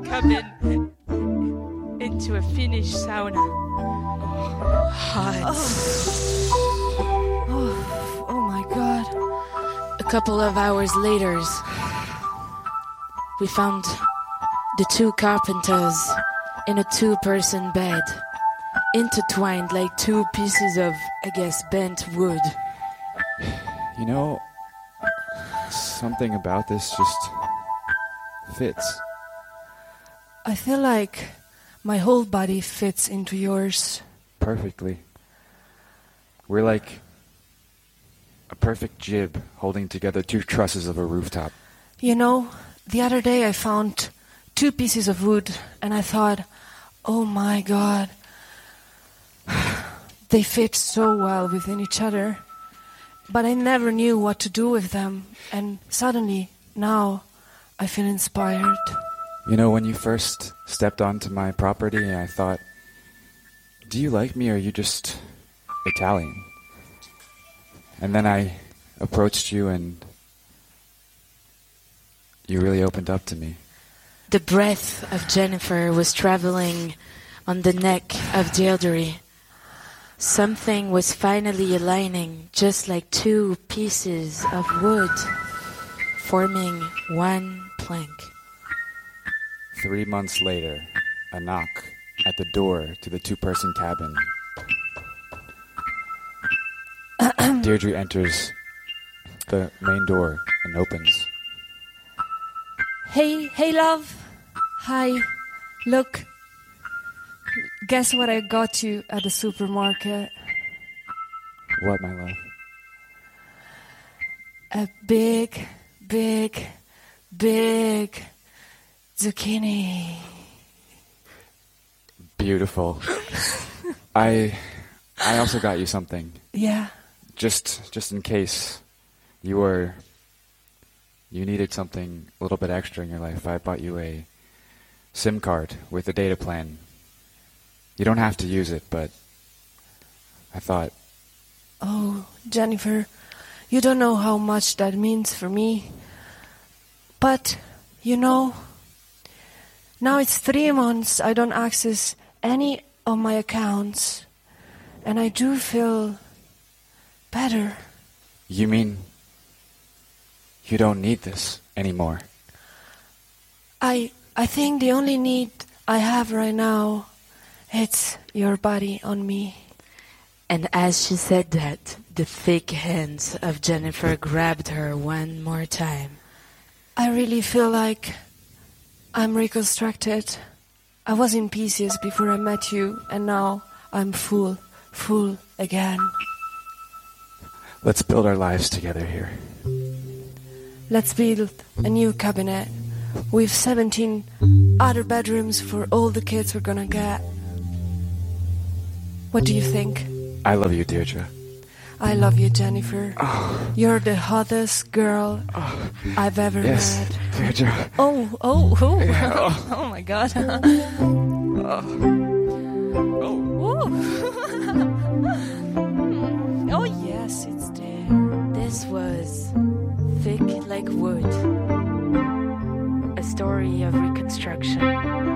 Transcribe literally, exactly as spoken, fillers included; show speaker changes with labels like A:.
A: cabin into a Finnish sauna. Hot.
B: Oh. Oh, oh my God.
C: A couple of hours later, we found the two carpenters in a two-person bed, intertwined like two pieces of, I guess, bent wood.
D: You know, something about this just fits.
B: I feel like my whole body fits into yours.
D: Perfectly. We're like a perfect jib holding together two trusses of a rooftop.
B: You know, the other day I found two pieces of wood and I thought, oh my God, they fit so well within each other. But I never knew what to do with them. And suddenly, now, I feel inspired.
D: You know, when you first stepped onto my property, I thought, do you like me or are you just Italian? And then I approached you and you really opened up to me.
C: The breath of Jennifer was traveling on the neck of Deirdre. Something was finally aligning, just like two pieces of wood, forming one plank.
D: Three months later, a knock at the door to the two-person cabin. Deirdre enters the main door and opens.
B: Hey, hey love. Hi. Look. Guess what I got you at the supermarket?
D: What, my love?
B: A big, big, big zucchini.
D: Beautiful. I I also got you something.
B: Yeah.
D: Just just in case you were you needed something a little bit extra in your life. I bought you a SIM card with a data plan. You don't have to use it, but I thought...
B: Oh, Jennifer, you don't know how much that means for me. But, you know, now it's three months I don't access any of my accounts. And I do feel better.
D: You mean you don't need this anymore?
B: I I think the only need I have right now, it's your body on me.
C: And as she said that, the thick hands of Jennifer grabbed her one more time.
B: I really feel like I'm reconstructed. I was in pieces before I met you, and now I'm full, full again.
D: Let's build our lives together here.
B: Let's build a new cabinet with seventeen other bedrooms for all the kids we're gonna get. What do you think?
D: I love you, Deirdre.
B: I love you, Jennifer.
D: Oh.
B: You're the hottest girl
D: oh.
B: I've ever
D: yes,
B: met.
D: Deirdre.
B: Oh, oh, oh.
D: Yeah, oh.
B: Oh my God.
D: oh.
B: Oh. Oh yes, it's there.
C: This was Thick Like Wood, a story of reconstruction.